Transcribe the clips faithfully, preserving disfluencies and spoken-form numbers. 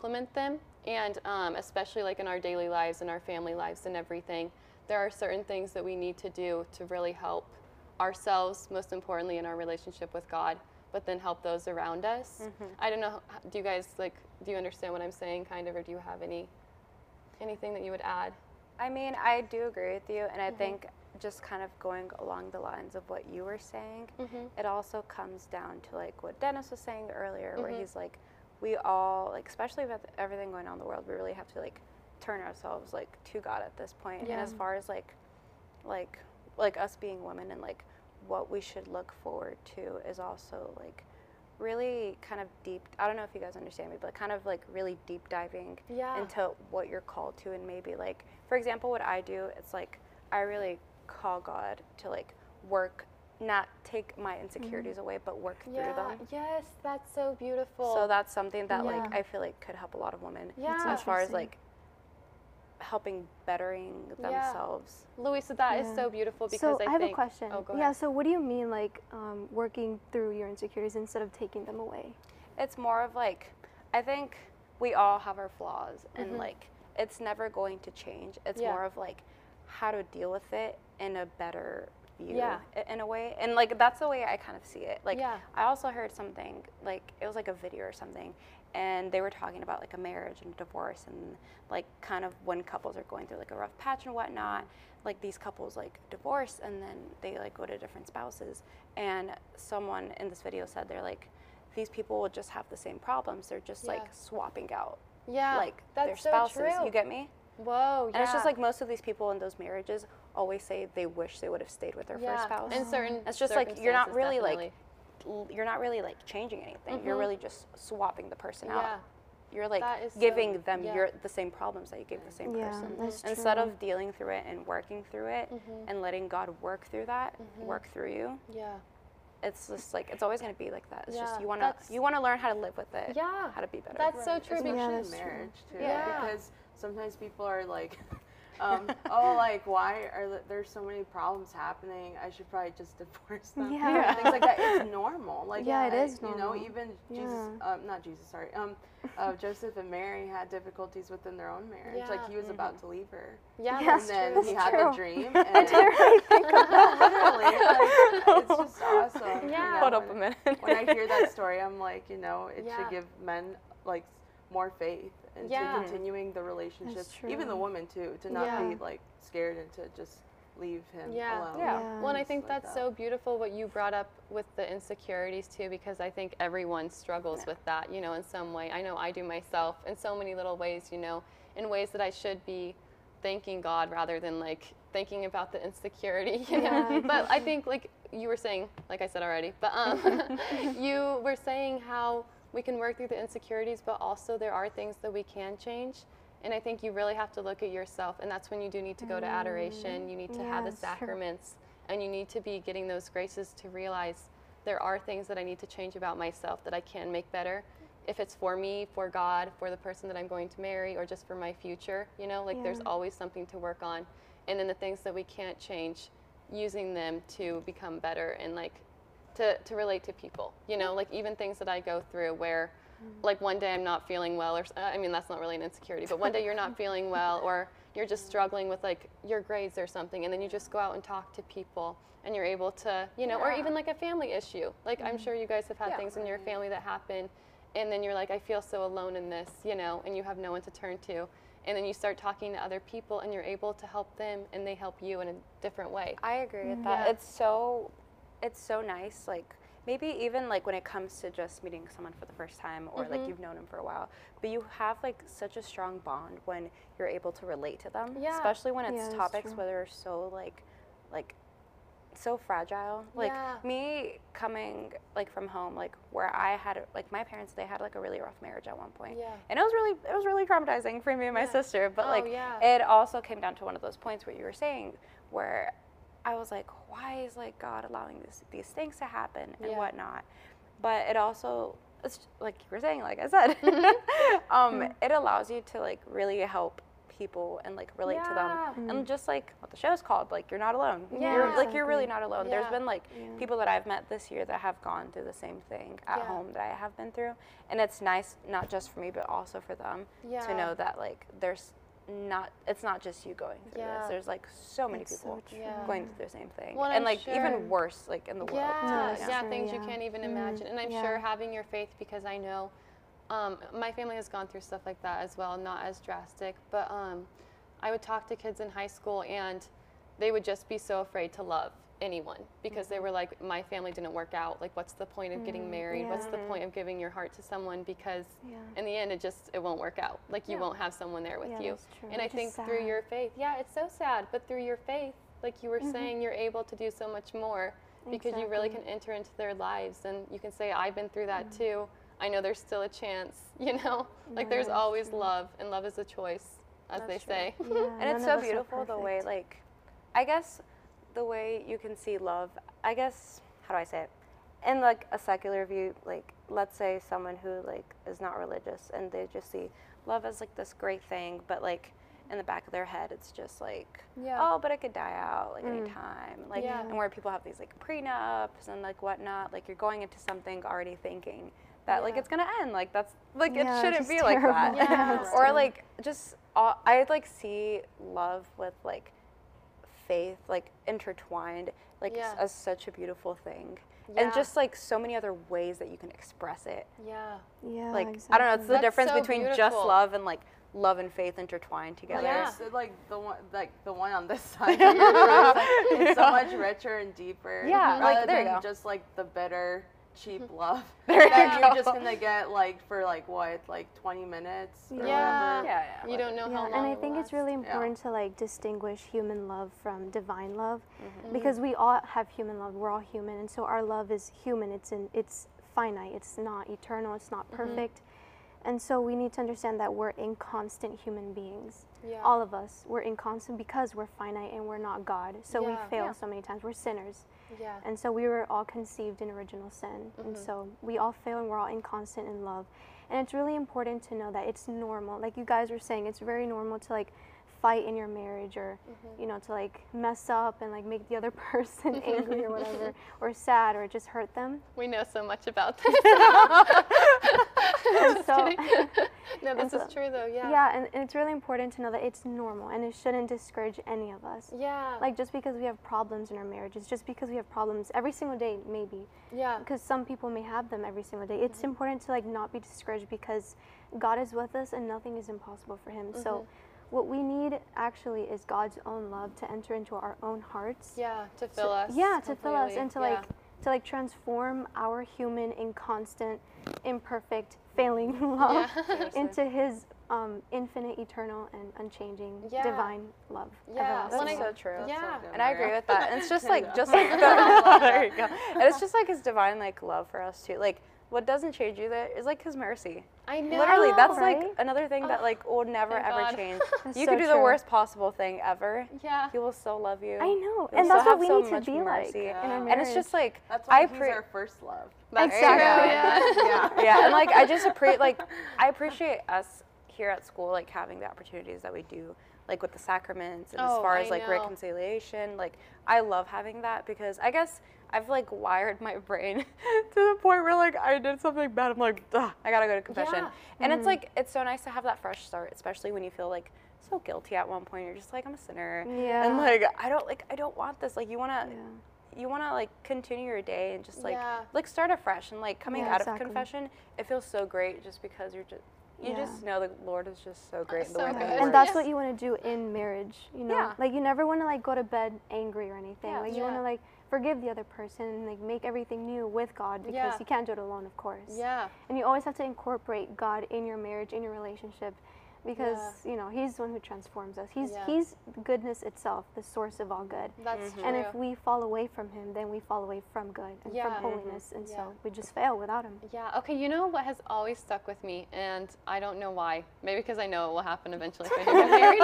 complement them. And um, especially like in our daily lives and our family lives and everything, there are certain things that we need to do to really help ourselves, most importantly in our relationship with God, but then help those around us. Mm-hmm. I don't know, do you guys like, do you understand what I'm saying kind of, or do you have any, anything that you would add? I mean, I do agree with you, and I mm-hmm. think just kind of going along the lines of what you were saying, mm-hmm. it also comes down to like what Dennis was saying earlier, mm-hmm. where he's like, we all, like, especially with everything going on in the world, we really have to like turn ourselves like to God at this point. Yeah. And as far as like, like, like us being women and like what we should look forward to is also like really kind of deep, I don't know if you guys understand me, but kind of like really deep diving yeah. into what you're called to. And maybe like, for example, what I do, it's like I really call God to like work, not take my insecurities mm-hmm. away, but work yeah. through them. Yes, that's so beautiful. So that's something that yeah. like I feel like could help a lot of women yeah. as far as like helping bettering themselves. Yeah. Louisa, that yeah. is so beautiful because so I, I have think, a question. Oh, go yeah, ahead. So what do you mean like um, working through your insecurities instead of taking them away? It's more of like, I think we all have our flaws and mm-hmm. like it's never going to change. It's yeah. more of like how to deal with it in a better view yeah. in a way. And like that's the way I kind of see it. Like yeah. I also heard something, like it was like a video or something, and they were talking about like a marriage and divorce and like kind of when couples are going through like a rough patch and whatnot, like these couples like divorce and then they like go to different spouses, and someone in this video said they're like, these people will just have the same problems, they're just yeah. like swapping out yeah like that's their so spouses. true. You get me? Whoa, yeah. And it's just like most of these people in those marriages always say they wish they would have stayed with their yeah. first spouse. In certain it's just like you're not really definitely. like you're not really like changing anything. Mm-hmm. You're really just swapping the person yeah. out. You're like so, giving them yeah. your the same problems that you gave the same yeah, person. That's Instead true. of dealing through it and working through it mm-hmm. and letting God work through that, mm-hmm. work through you. Yeah. It's just like it's always going to be like that. It's yeah, just you want to you want to learn how to live with it. Yeah. How to be better. That's right. so true. Especially yeah, in marriage true. too. Yeah. Because sometimes people are like, um, oh, like why are th- there's so many problems happening? I should probably just divorce them. Yeah. yeah. Things like that. It's normal. Like yeah, it I, is normal. You know, even yeah. Jesus, um, not Jesus, sorry. Um, uh, Joseph and Mary had difficulties within their own marriage. Yeah. Like he was mm-hmm. about to leave her. Yeah, Yeah, and then that's he had true. the dream. I And didn't really think of that. literally, like, it's just awesome. Yeah. You know, Hold up a when- minute. when I hear that story, I'm like, you know, it Yeah. should give men like more faith into Yeah. continuing the relationship, That's true. even the woman too, to not Yeah. be like scared and to just leave him Yeah. alone. Yeah. Yeah. Well, and I Just think like that's that. so beautiful what you brought up with the insecurities too, because I think everyone struggles Yeah. with that, you know, in some way. I know I do myself in so many little ways, you know, in ways that I should be thanking God rather than like thinking about the insecurity, you know. Yeah. But I think like you were saying, like I said already, but um, you were saying how we can work through the insecurities, but also there are things that we can change. And I think you really have to look at yourself, and that's when you do need to go to adoration. You need to Yeah, have the that's true. sacraments, and you need to be getting those graces to realize there are things that I need to change about myself that I can make better. If it's for me, for God, for the person that I'm going to marry, or just for my future, you know, like there's Yeah. always something to work on. And then the things that we can't change, using them to become better and like to, to relate to people, you know, like even things that I go through where like one day I'm not feeling well, or I mean that's not really an insecurity, but one day you're not feeling well, or you're just struggling with like your grades or something, and then you just go out and talk to people, and you're able to, you know, or Yeah. even like a family issue. Like I'm sure you guys have had Yeah. things in your family that happen, and then you're like, I feel so alone in this, you know, and you have no one to turn to, and then you start talking to other people, and you're able to help them, and they help you in a different way. I agree with that. Yeah. It's so, it's so nice. Like maybe even like when it comes to just meeting someone for the first time, or like Mhm. you've known them for a while, but you have like such a strong bond when you're able to relate to them. Yeah. Especially when it's Yeah, that's topics true. where they're so like, like, so fragile. Like Yeah. me coming like from home, like where I had like my parents, they had like a really rough marriage at one point. Yeah. And it was really, it was really traumatizing for me and my Yeah. sister. But Oh, like yeah. it also came down to one of those points where you were saying where I was like, why is like God allowing this, these things to happen and Yeah. whatnot? But it also, it's like you were saying, like I said, um, it allows you to like really help people and like relate to Yeah. them. And just like what the show's called, like you're not alone. Yeah. You're like you're really Exactly. not alone. Yeah. There's been like Yeah. people that I've met this year that have gone through the same thing at Yeah. home that I have been through. And it's nice not just for me but also for them Yeah. to know that like there's not it's not just you going through Yeah. this. There's like so many That's people so Yeah. true. going through the same thing. Well, and I'm like sure- even worse like in the world. Yeah, Yeah, yeah, that's things true, you yeah. can't even Mhm. imagine. And I'm Yeah. sure having your faith, because I know um, my family has gone through stuff like that as well, not as drastic, but um, I would talk to kids in high school and they would just be so afraid to love anyone because they were like, my family didn't work out. Like, what's the point of getting Mm, married? What's the yeah. point of giving your heart to someone? Because Yeah. in the end, it just, it won't work out. Like, you Yeah. won't have someone there with Yeah, you. that's true. And I Which is think through sad. your faith, yeah, it's so sad, but through your faith, like you were saying, you're able to do so much more because you really can Exactly. enter into their lives and you can say, I've been through that too. I know there's still a chance, you know? Like, Yeah, there's that's always true. love, and love is a choice, as That's they true. say. Yeah, And it's none so of us are beautiful the way perfect. like I guess the way you can see love, I guess how do I say it? In like a secular view, like let's say someone who like is not religious and they just see love as like this great thing, but like in the back of their head it's just like Yeah. oh but it could die out like Mm. anytime. Like Yeah. and where people have these like prenups and like whatnot, like you're going into something already thinking that like Yeah. it's gonna end. Like that's like Yeah, it shouldn't just be like that. terrible. Yeah. It's Or terrible. like just uh, I like see love with like faith like intertwined like Yeah. s- as such a beautiful thing, Yeah. and just like so many other ways that you can express it. Yeah. Yeah, Like exactly. I don't know, it's the That's difference so between just beautiful. love and like love and faith intertwined together. Yeah. It's like the one, like the one on this side. that you're right, it's, like, it's so much richer and deeper. Yeah, like, rather there you than go. just like the bitter, cheap love There you that you're go. just gonna get like for like what, like twenty minutes or Yeah. whatever. Yeah, yeah. You don't know Yeah, how long and I it think will it's really last. important to like distinguish human love from divine love, Mm-hmm. because we all have human love. We're all human, and so our love is human. It's in it's finite. It's not eternal. It's not Mm-hmm. perfect, and so we need to understand that we're inconstant human beings. Yeah. All of us, we're inconstant because we're finite and we're not God. So we Yeah. fail Yeah. so many times. We're sinners. Yeah. And so we were all conceived in original sin. And Mm-hmm. so we all fail and we're all inconstant in love. And it's really important to know that it's normal. Like you guys were saying, it's very normal to like fight in your marriage or, Mm-hmm. you know, to like mess up and like make the other person angry or whatever, or sad or just hurt them. We know so much about this. And so, No, this so- is true though. Yeah. yeah, and, and it's really important to know that it's normal and it shouldn't discourage any of us. Yeah. Like just because we have problems in our marriages, just because we have problems every single day, maybe, yeah. because some people may have them every single day. It's important to like not be discouraged because God is with us and nothing is impossible for him. So what we need actually is God's own love to enter into our own hearts. Yeah. To To- fill us. Yeah, to fill us completely. and to Yeah. like to like transform our human, inconstant, imperfect, failing love Seriously. into his um, infinite, eternal, and unchanging Yeah. divine love. Yeah, That's when I- so true. yeah. So good, And I agree Maria. with that. And it's just like Yeah. just like the, there you go. And it's just like his divine like love for us too. Like what doesn't change you that is like his mercy. I know. Literally, that's right? like another thing that like will never thank ever God. change. That's You so could do the true. worst possible thing ever. Yeah. He will still love you. I know, He'll and still that's what have we so need to much be like mercy. in our Yeah. marriage. And it's just like That's why I he's pre- our first love. There you Exactly. go. Yeah. Yeah. yeah, and like I just appreciate like I appreciate us here at school like having the opportunities that we do, like with the sacraments and as Oh, far I as like know. reconciliation. Like I love having that because I guess I've like wired my brain to the point where like I did something bad. I'm like, Ugh, I gotta go to confession. Yeah. And it's like it's so nice to have that fresh start, especially when you feel like so guilty at one point. You're just like I'm a sinner, Yeah. and like I don't like I don't want this. Like you wanna Yeah. you wanna like continue your day and just like Yeah. like start afresh and like coming Yeah, out exactly. of confession. It feels so great just because you're just you Yeah. just know the Lord is just so great in the so way good. that He And works. that's Yes. what you want to do in marriage, you know? Yeah. Like you never want to like go to bed angry or anything. Yeah. Like you want Yeah. to like forgive the other person and like make everything new with God because Yeah. you can't do it alone, of course. Yeah. And you always have to incorporate God in your marriage, in your relationship, because you know He's the one who transforms us. He's Yeah. He's goodness itself, the source of all good. That's true. And if we fall away from Him, then we fall away from good and Yeah. from holiness, and Yeah. so we just fail without Him. Yeah. Okay. You know what has always stuck with me, and I don't know why. Maybe because I know it will happen eventually if I do get married.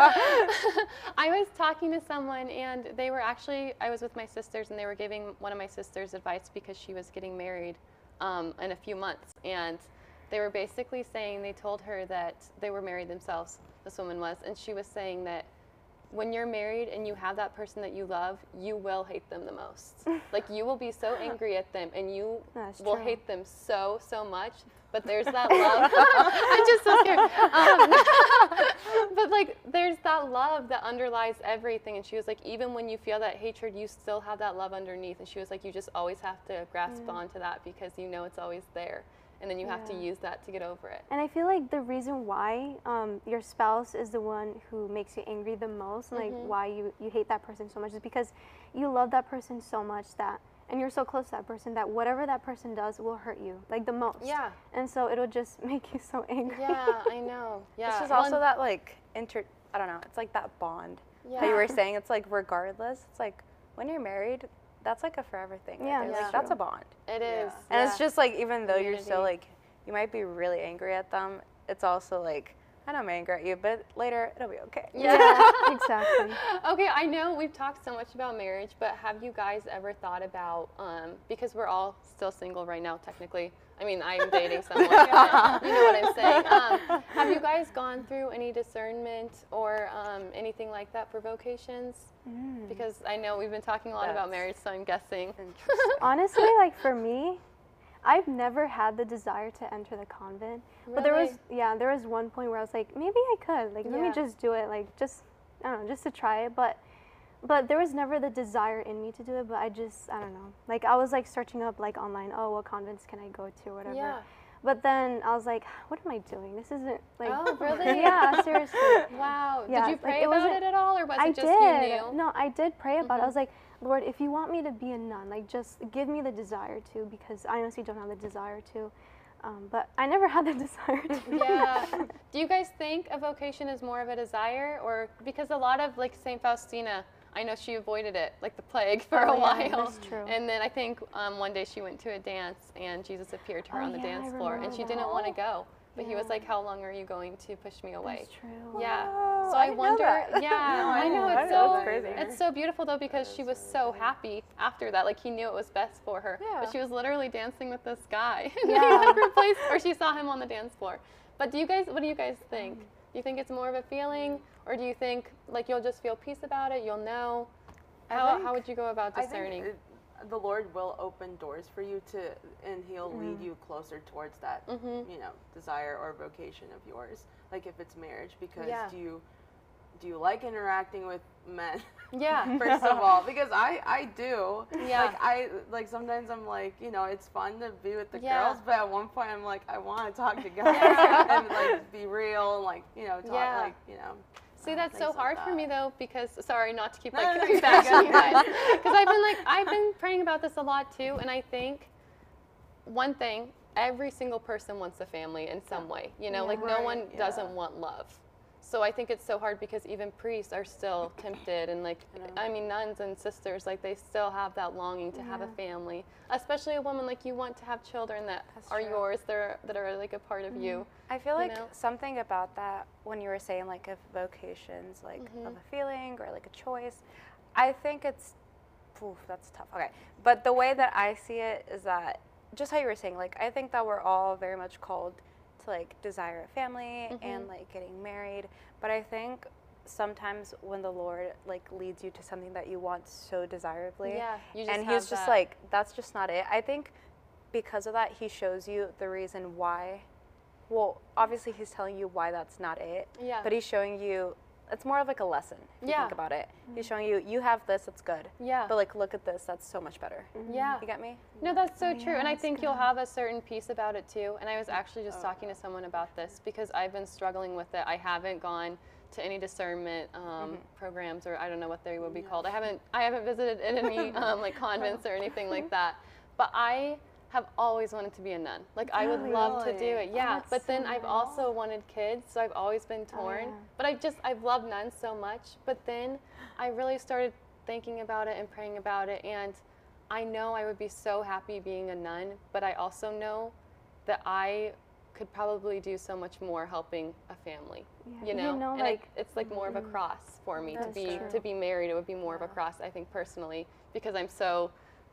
I was talking to someone, and they were actually. I was with my sisters, and they were giving one of my sisters advice because she was getting married um, in a few months, and they were basically saying, they told her that they were married themselves, this woman was, and she was saying that when you're married and you have that person that you love, you will hate them the most. Like, you will be so angry at them and you That's will true. hate them so, so much. But there's that love. I'm just so scared. Um, but like, there's that love that underlies everything. And she was like, even when you feel that hatred, you still have that love underneath. And she was like, you just always have to grasp Yeah. onto that because you know it's always there. And then you have to Yeah. use that to get over it. And I feel like the reason why um, your spouse is the one who makes you angry the most, like Mhm. why you, you hate that person so much, is because you love that person so much that, and you're so close to that person that whatever that person does will hurt you, like the most. Yeah. And so it'll just make you so angry. Yeah, I know. Yeah. It's just Well, also and- that like inter. I don't know. It's like that bond Yeah. that you were saying. It's like regardless. It's like when you're married, that's like a forever thing. right Yeah, there. that's Like that's a true. bond. It Yeah. is. And yeah. it's just like even though you're still Community. like you might be really angry at them, it's also like I know I'm angry at you, but later it'll be okay. Yeah. exactly. Okay, I know we've talked so much about marriage, but have you guys ever thought about, um, because we're all still single right now, technically. I mean, I'm dating someone. but you know what I'm saying. Um, have you guys gone through any discernment or um, anything like that for vocations? Mm. Because I know we've been talking a lot about That's- marriage, so I'm guessing. Interesting. Honestly, like for me, I've never had the desire to enter the convent. But there was, Really? yeah, there was one point where I was like, maybe I could. Like, let me Yeah. just do it. Like, just, I don't know, just to try it. But, but there was never the desire in me to do it. But I just, I don't know. Like, I was like searching up like online, oh, what convents can I go to, whatever. Yeah. But then I was like, what am I doing? This isn't like. Oh, really? Yeah, seriously. Wow. Yeah, Did you like, pray it about wasn't- it at all, or was I it just did. you knew? No, I did pray about it. I Mhm. was like, Lord, if you want me to be a nun, like just give me the desire to, because I honestly don't have the desire to. Um, but I never had the desire to. Yeah. Do you guys think a vocation is more of a desire, or because a lot of like Saint Faustina, I know she avoided it like the plague for Oh, a yeah, while. that's true. And then I think um, one day she went to a dance and Jesus appeared to her Oh, on the yeah, I dance floor, and remember she that. didn't want to go. But he was Yeah. like, "How long are you going to push me away?" That's true. Yeah. Wow, So I I, didn't know wonder. that. Yeah, No, I I know didn't it's know so that crazy. either. it's so beautiful though because That she is was really so cool. happy after that. Like he knew it was best for her. Yeah. But she was literally dancing with this guy. And Yeah. he like replaced, or she saw him on the dance floor. But do you guys? What do you guys think? Do you think it's more of a feeling, or do you think like you'll just feel peace about it? You'll know. I How think- how would you go about I think discerning? it- the Lord will open doors for you to, and He'll lead you closer towards that, Mhm. you know, desire or vocation of yours. Like if it's marriage, because Yeah. do you do you like interacting with men? Yeah. First of all, because I I do. Yeah. Like I like sometimes I'm like, you know, it's fun to be with the Yeah. girls, but at one point I'm like, I want to talk to guys Yeah. and like be real and like, you know, talk Yeah. like, you know. See, uh, that's so things like hard for that. me though, because sorry, not to keep No, like no, you're bashing you good. guys, because I've been like I've been praying about this a lot too, and I think one thing, every single person wants a family in some way. You know, Yeah. like no Right, one yeah. doesn't want love. So I think it's so hard because even priests are still tempted, and like I know. I mean nuns and sisters, like they still have that longing to have a Yeah. family, especially a woman, like you want to have children that That's are true. yours, that are that are like a part of you. I feel You like know? something about that when you were saying like if vocations like Mhm. of a feeling or like a choice, I think it's, oof, that's tough. Okay, but the way that I see it is that just how you were saying, like I think that we're all very much called to like desire a family Mhm. and like getting married, but I think sometimes when the Lord like leads you to something that you want so desirably, Yeah, you just and have he's just that. like that's just not it. I think because of that he shows you the reason why. Well, obviously he's telling you why that's not it, Yeah. but he's showing you it's more of like a lesson if you Yeah. think about it. He's showing you you have this, that's good, Yeah. but like look at this, that's so much better. Yeah. You get me? No, that's so Oh, true. yeah, And I that's think you'll good. have a certain peace about it too. And I was actually just Oh, talking to someone about this because I've been struggling with it. I haven't gone to any discernment um, programs, or I don't know what they would be called. I haven't I haven't visited any um, like convents or anything like that. But I have always wanted to be a nun. Like I would Really? love to do Really? it. Yeah. that's but then so I've nice. also wanted kids, so I've always been torn. yeah. But I've just I've loved nuns so much. But then I really started thinking about it and praying about it, and I know I would be so happy being a nun, but I also know that I could probably do so much more helping a family. Yeah. You know, You know, and like, it, it's like more of a cross for me to That's be true. to be married. It would be more of a Yeah. cross, I think, personally, because I'm so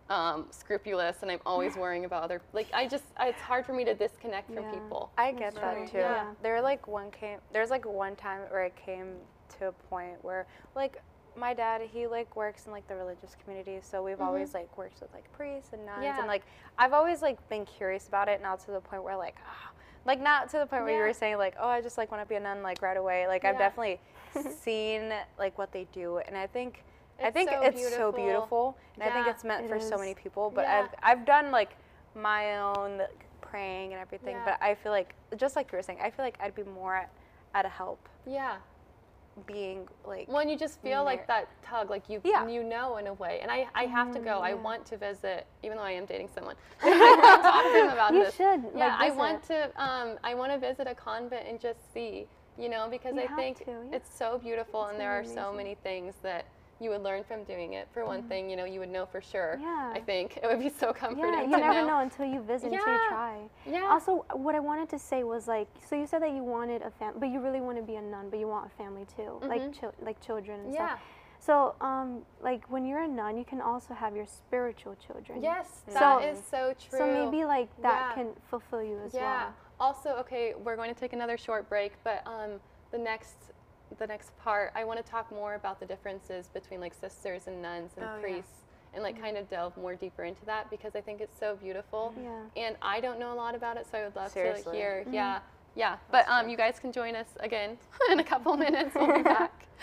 um, scrupulous, and I'm always worrying about other. Like I just, I, it's hard for me to disconnect from Yeah. people. I get That's that right. too. Yeah. There like one came there's like one time where it came to a point where like my dad, he like works in like the religious community, so we've Mhm. always like worked with like priests and nuns, Yeah. and like I've always like been curious about it, not to the point where like ah, like not to the point where you Yeah. were saying like, oh, I just like want to be a nun like right away. Like I've Yeah. definitely seen like what they do, and I think I It's think so it's so beautiful. beautiful, and I think Yeah, it's meant it for so is. many people. But Yeah. I've I've done like my own like, praying and everything, Yeah. but I feel like just like you were saying, I feel like I'd be more at, at a help Yeah. being like When you just feel like There. that tug, like you Yeah. you know in a way. And I, I have to go. I yeah. want to visit, even though I am dating someone. I want to talk to him about You this. should, Yeah, like, I visit. want to. Um, I want to visit a convent and just see, you know, because You I have think to, yeah. it's so beautiful, It's and there are really so amazing. many things that you would learn from doing it. For one thing, you know, you would know for sure. Yeah. I think it would be so comforting. Yeah, you to never know. know until you visit, until you Yeah. try. Yeah. Also, what I wanted to say was like, so you said that you wanted a fam, but you really want to be a nun, but you want a family too, like Mhm. chil- like children and Yeah. stuff. So, um, like when you're a nun, you can also have your spiritual children. Yes, So- that is so true. So maybe like that Yeah. can fulfill you as Yeah. well. Also, okay, we're going to take another short break, but um, the next the next part, I want to talk more about the differences between like sisters and nuns and Oh, yeah. priests, and like kind of delve more deeper into that because I think it's so beautiful. Yeah. And I don't know a lot about it, so I would love Seriously. to hear. Mm-hmm. Yeah, yeah. But um, you guys can join us again in a couple minutes. We'll be back.